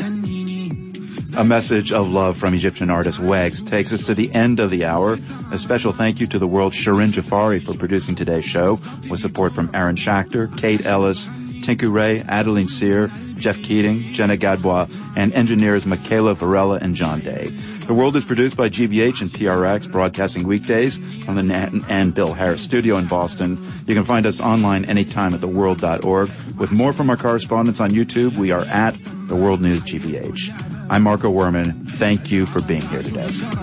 A message of love from Egyptian artist Wags takes us to the end of the hour. A special thank you to the world's Shirin Jafari for producing today's show, with support from Aaron Schachter, Kate Ellis, Tinku Ray, Adeline Sear, Jeff Keating, Jenna Gadbois, and engineers Michaela Varela and John Day. The World is produced by GBH and PRX, broadcasting weekdays from the Nat and Bill Harris studio in Boston. You can find us online anytime at theworld.org. With more from our correspondents on YouTube, we are at The World News GBH. I'm Marco Werman. Thank you for being here today.